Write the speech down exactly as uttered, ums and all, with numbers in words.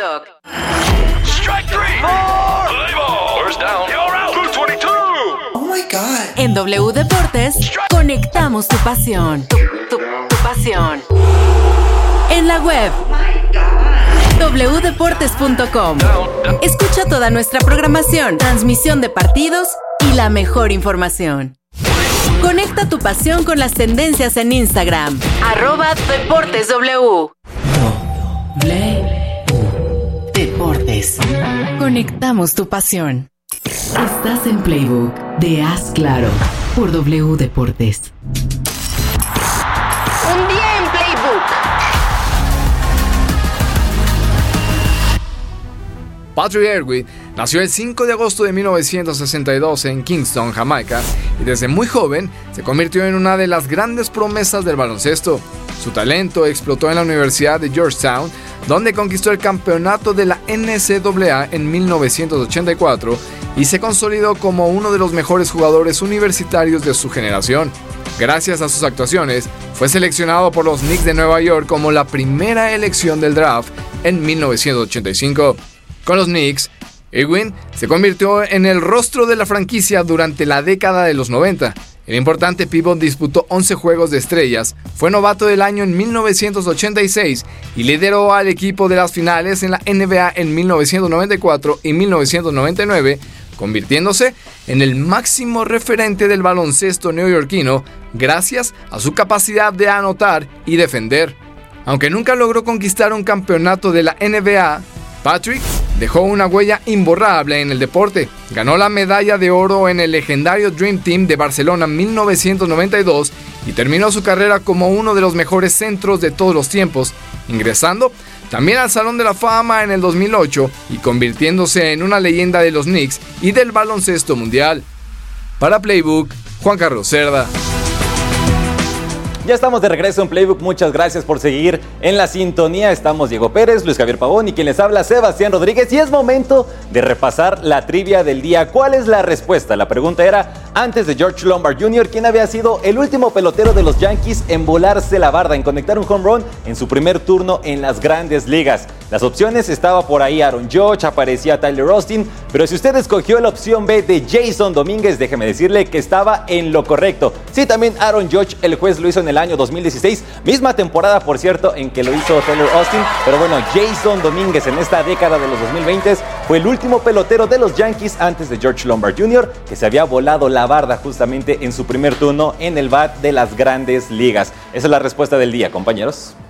TikTok. Strike three. Four. Play ball. First down. You're out. two veintidós. Oh my God. En W Deportes, conectamos tu pasión. Tu, tu, tu pasión. En la web. doble u deportes punto com. Escucha toda nuestra programación, transmisión de partidos y la mejor información. Conecta tu pasión con las tendencias en Instagram. Arroba Deportes W. Deportes. Conectamos tu pasión. Estás en Playbook de Haz Claro por W Deportes. Un día en Playbook. Patrick Ewing nació el cinco de agosto de mil novecientos sesenta y dos en Kingston, Jamaica, y desde muy joven se convirtió en una de las grandes promesas del baloncesto. Su talento explotó en la Universidad de Georgetown, donde conquistó el campeonato de la N C A A en mil novecientos ochenta y cuatro y se consolidó como uno de los mejores jugadores universitarios de su generación. Gracias a sus actuaciones, fue seleccionado por los Knicks de Nueva York como la primera elección del draft en mil novecientos ochenta y cinco. Con los Knicks, Ewing se convirtió en el rostro de la franquicia durante la década de los noventa. El importante pívot disputó once juegos de estrellas, fue novato del año en mil novecientos ochenta y seis y lideró al equipo de las finales en la N B A en mil novecientos noventa y cuatro y mil novecientos noventa y nueve, convirtiéndose en el máximo referente del baloncesto neoyorquino gracias a su capacidad de anotar y defender. Aunque nunca logró conquistar un campeonato de la N B A, Patrick dejó una huella imborrable en el deporte. Ganó la medalla de oro en el legendario Dream Team de Barcelona en mil novecientos noventa y dos y terminó su carrera como uno de los mejores centros de todos los tiempos, ingresando también al Salón de la Fama en el dos mil ocho y convirtiéndose en una leyenda de los Knicks y del baloncesto mundial. Para Playbook, Juan Carlos Cerda. Ya estamos de regreso en Playbook, muchas gracias por seguir en la sintonía. Estamos Diego Pérez, Luis Javier Pavón y quien les habla, Sebastián Rodríguez. Y es momento de repasar la trivia del día. ¿Cuál es la respuesta? La pregunta era, antes de George Lombard junior, ¿quién había sido el último pelotero de los Yankees en volarse la barda, en conectar un home run en su primer turno en las grandes ligas? Las opciones, estaba por ahí Aaron Judge, aparecía Tyler Austin, pero si usted escogió la opción B de Jason Domínguez, déjeme decirle que estaba en lo correcto. Sí, también Aaron Judge, el juez lo hizo en el año dos mil dieciséis, misma temporada, por cierto, en que lo hizo Tyler Austin, pero bueno, Jason Domínguez en esta década de los dos mil veinte fue el último pelotero de los Yankees antes de George Lombard junior, que se había volado la barda justamente en su primer turno en el bat de las grandes ligas. Esa es la respuesta del día, compañeros.